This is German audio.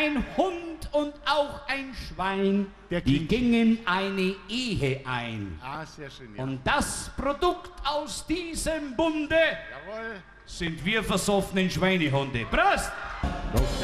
ein Hund und auch ein Schwein, Der die klingt- gingen eine Ehe ein. Ah, sehr schön, ja. Und das Produkt aus diesem Bunde Jawohl. sind wir versoffenen Schweinehunde. Prost!